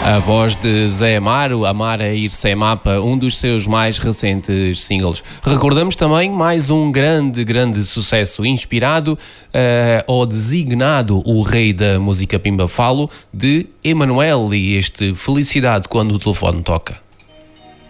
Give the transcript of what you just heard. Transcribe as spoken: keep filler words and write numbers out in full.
A voz de Zé Amaro, Amar a Ir Sem Mapa, um dos seus mais recentes singles. Recordamos também mais um grande, grande sucesso inspirado uh, ou designado o rei da música Pimba Falo, de Emanuel, e este Felicidade Quando o Telefone Toca.